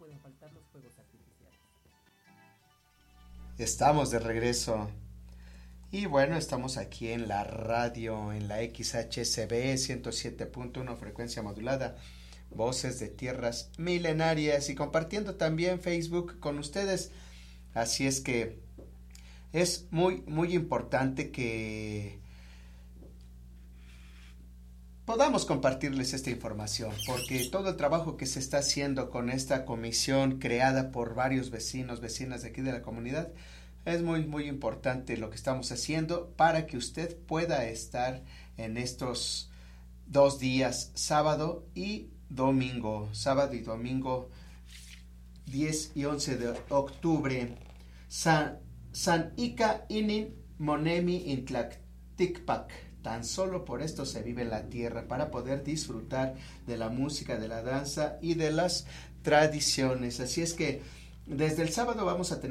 pueden faltar los fuegos artificiales. Estamos de regreso. Y bueno, estamos aquí en la radio, en la XHSB 107.1 frecuencia modulada, Voces de Tierras Milenarias, y compartiendo también Facebook con ustedes. Así es que es muy importante que podamos compartirles esta información, porque todo el trabajo que se está haciendo con esta comisión creada por varios vecinos, vecinas de aquí de la comunidad, es muy importante lo que estamos haciendo para que usted pueda estar en estos 2 días, sábado y domingo, 10 y 11 de octubre, San Ica Inin Monemi Intlacticpac. Tan solo por esto se vive en la tierra, para poder disfrutar de la música, de la danza y de las tradiciones. Así es que desde el sábado vamos a tener